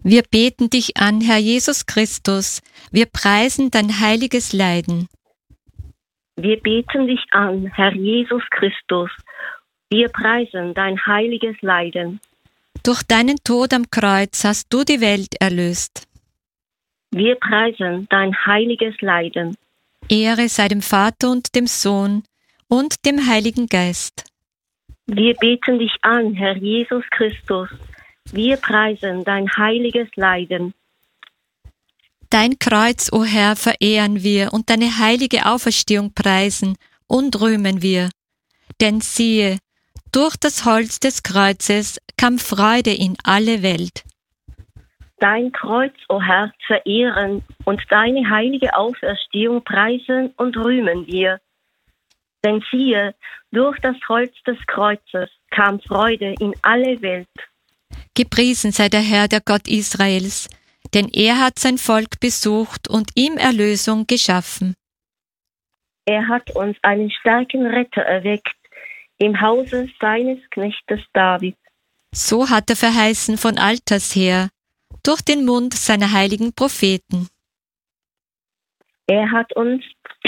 Wir beten dich an, Herr Jesus Christus. Wir preisen dein heiliges Leiden. Wir beten dich an, Herr Jesus Christus. Wir preisen dein heiliges Leiden. Durch deinen Tod am Kreuz hast du die Welt erlöst. Wir preisen dein heiliges Leiden. Ehre sei dem Vater und dem Sohn und dem Heiligen Geist. Wir beten dich an, Herr Jesus Christus. Wir preisen dein heiliges Leiden. Dein Kreuz, o Herr, verehren wir und deine heilige Auferstehung preisen und rühmen wir. Denn siehe, durch das Holz des Kreuzes kam Freude in alle Welt. Dein Kreuz, o Herr, verehren und deine heilige Auferstehung preisen und rühmen wir. Denn siehe, durch das Holz des Kreuzes kam Freude in alle Welt. Gepriesen sei der Herr, der Gott Israels, denn er hat sein Volk besucht und ihm Erlösung geschaffen. Er hat uns einen starken Retter erweckt im Hause seines Knechtes David. So hat er verheißen von alters her, durch den Mund seiner heiligen Propheten. Er hat uns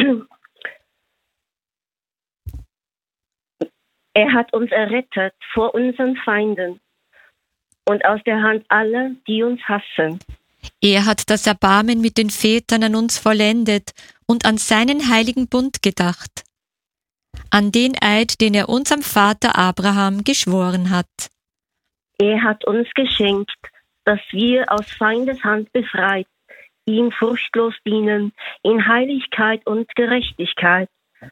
errettet vor unseren Feinden und aus der Hand aller, die uns hassen. Er hat das Erbarmen mit den Vätern an uns vollendet und an seinen heiligen Bund gedacht, an den Eid, den er unserem Vater Abraham geschworen hat. Er hat uns geschenkt, dass wir aus Feindes Hand befreit, ihm furchtlos dienen, in Heiligkeit und Gerechtigkeit,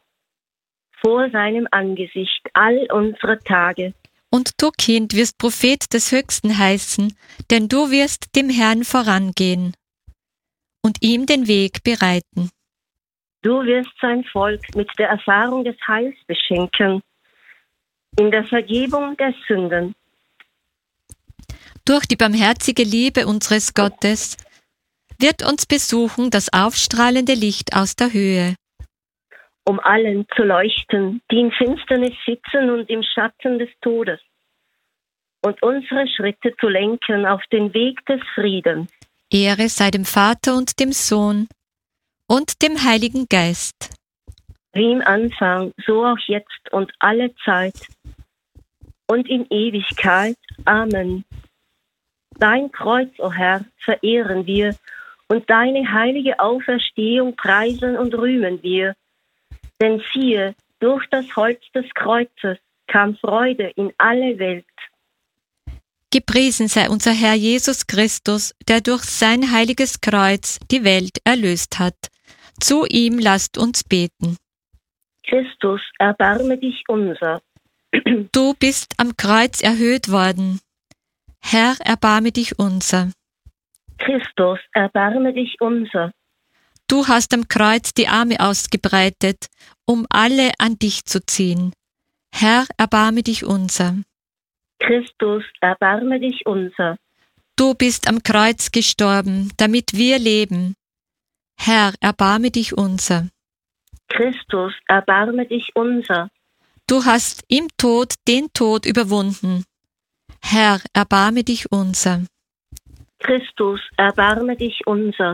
vor seinem Angesicht all unsere Tage. Und du, Kind, wirst Prophet des Höchsten heißen, denn du wirst dem Herrn vorangehen und ihm den Weg bereiten. Du wirst sein Volk mit der Erfahrung des Heils beschenken, in der Vergebung der Sünden. Durch die barmherzige Liebe unseres Gottes wird uns besuchen das aufstrahlende Licht aus der Höhe. Um allen zu leuchten, die in Finsternis sitzen und im Schatten des Todes, und unsere Schritte zu lenken auf den Weg des Friedens. Ehre sei dem Vater und dem Sohn und dem Heiligen Geist. Wie im Anfang, so auch jetzt und alle Zeit und in Ewigkeit. Amen. Dein Kreuz, o Herr, verehren wir und deine heilige Auferstehung preisen und rühmen wir. Denn siehe, durch das Holz des Kreuzes kam Freude in alle Welt. Gepriesen sei unser Herr Jesus Christus, der durch sein heiliges Kreuz die Welt erlöst hat. Zu ihm lasst uns beten. Christus, erbarme dich unser. Du bist am Kreuz erhöht worden. Herr, erbarme dich unser. Christus, erbarme dich unser. Du hast am Kreuz die Arme ausgebreitet, um alle an dich zu ziehen. Herr, erbarme dich unser. Christus, erbarme dich unser. Du bist am Kreuz gestorben, damit wir leben. Herr, erbarme dich unser. Christus, erbarme dich unser. Du hast im Tod den Tod überwunden. Herr, erbarme dich unser. Christus, erbarme dich unser.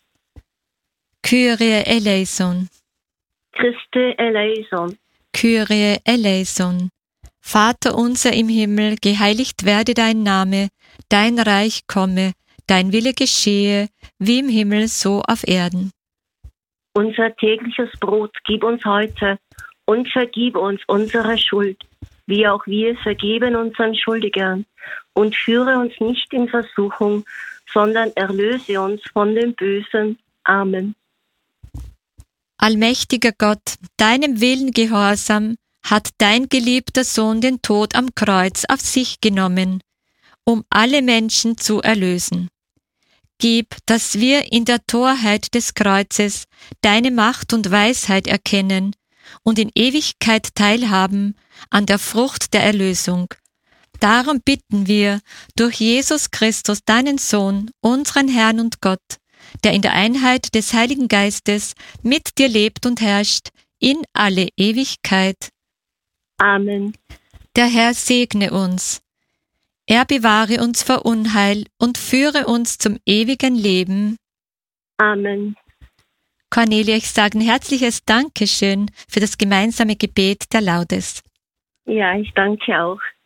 Kyrie eleison. Christe eleison. Kyrie eleison. Vater unser im Himmel, geheiligt werde dein Name, dein Reich komme, dein Wille geschehe, wie im Himmel so auf Erden. Unser tägliches Brot gib uns heute und vergib uns unsere Schuld, wie auch wir vergeben unseren Schuldigern. Und führe uns nicht in Versuchung, sondern erlöse uns von dem Bösen. Amen. Allmächtiger Gott, deinem Willen gehorsam, hat dein geliebter Sohn den Tod am Kreuz auf sich genommen, um alle Menschen zu erlösen. Gib, dass wir in der Torheit des Kreuzes deine Macht und Weisheit erkennen und in Ewigkeit teilhaben an der Frucht der Erlösung. Darum bitten wir durch Jesus Christus, deinen Sohn, unseren Herrn und Gott, der in der Einheit des Heiligen Geistes mit dir lebt und herrscht in alle Ewigkeit. Amen. Der Herr segne uns, Er bewahre uns vor Unheil und führe uns zum ewigen Leben. Amen. Cornelia, ich sage ein herzliches Dankeschön für das gemeinsame Gebet der Laudes. Ja, ich danke auch.